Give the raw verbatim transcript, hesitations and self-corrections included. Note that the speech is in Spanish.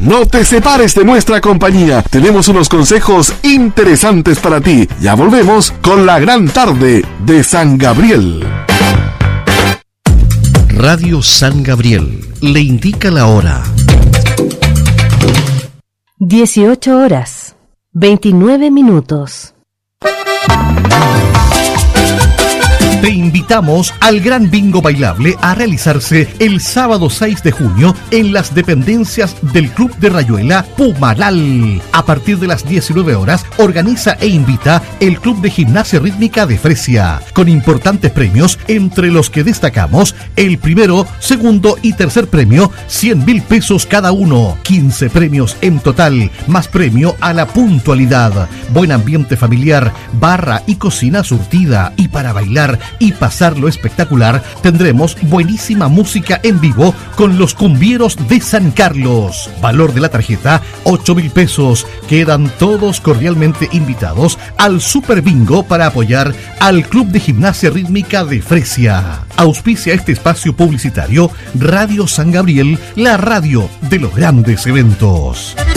No te separes de nuestra compañía. Tenemos unos consejos interesantes para ti. Ya volvemos con la gran tarde de San Gabriel. Radio San Gabriel le indica la hora. dieciocho horas, veintinueve minutos. Te invitamos al Gran Bingo Bailable a realizarse el sábado seis de junio en las dependencias del Club de Rayuela Pumalal. A partir de las diecinueve horas organiza e invita el Club de Gimnasia Rítmica de Fresia, con importantes premios, entre los que destacamos el primero, segundo y tercer premio, cien mil pesos cada uno, quince premios en total, más premio a la puntualidad, buen ambiente familiar, barra y cocina surtida, y para bailar y pasarlo espectacular, tendremos buenísima música en vivo con los cumbieros de San Carlos. Valor de la tarjeta, ocho mil pesos. Quedan todos cordialmente invitados al Super Bingo para apoyar al Club de Gimnasia Rítmica de Fresia. Auspicia este espacio publicitario Radio San Gabriel, la radio de los grandes eventos.